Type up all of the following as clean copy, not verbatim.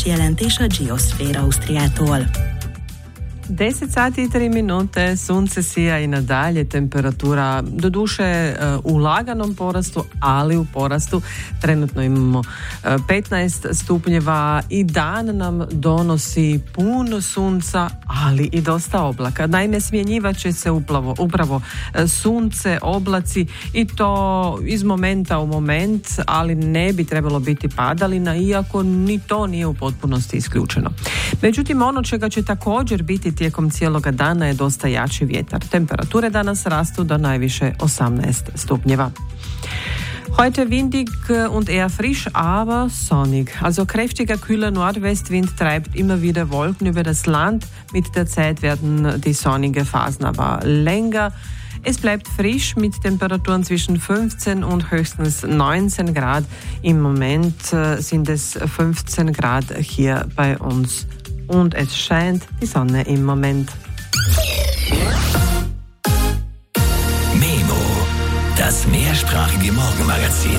friss jelentés a Geosphere Ausztriától. 10 sati i 3 minute, sunce sija i nadalje, temperatura doduše u laganom porastu, ali u porastu. Trenutno imamo 15 stupnjeva i dan nam donosi puno sunca, ali i dosta oblaka. Naime, smjenjivat će se upravo sunce, oblaci i to iz momenta u moment, ali ne bi trebalo biti padalina, iako ni to nije u potpunosti isključeno. Međutim, ono čega će također biti tijekom cijeloga dana je dosta jači vjetar. Temperature danas rastu do najviše 18 stupnjeva. Heute windig und eher frisch, aber sonnig. Also kräftiger kühler Nordwestwind treibt immer wieder Wolken über das Land. Mit der Zeit werden die sonnige Phasen aber länger. Es bleibt frisch mit Temperaturen zwischen 15 und höchstens 19 Grad. Im Moment sind es 15 Grad hier bei uns. Und es scheint die Sonne im Moment. Memo, das mehrsprachige Morgenmagazin.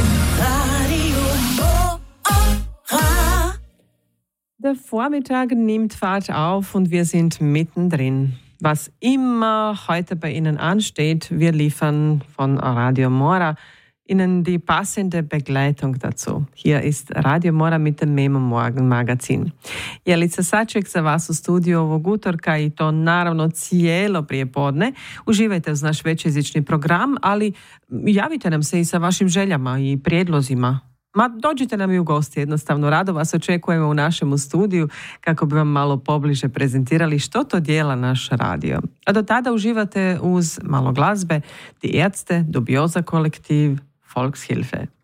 Der Vormittag nimmt Fahrt auf und wir sind mittendrin. Was immer heute bei Ihnen ansteht, wir liefern von Radio Mora Ihnen die passende Begleitung dazu. Hier ist Radio Mora mit dem Memo Morgenmagazin. Jelica Saček za vas u studiju ovog utorka i to naravno cijelo prijepodne. Uživajte uz naš većjezični program, ali javite nam se i sa vašim željama i prijedlozima. Dođite nam i u gosti, jednostavno rado vas očekujemo u našem studiju kako bi vam malo pobliže prezentirali što to dijela naš radio. A do tada uživate uz malo glazbe, Die Ärzte, Dubioza kolektiv, Volkshilfe.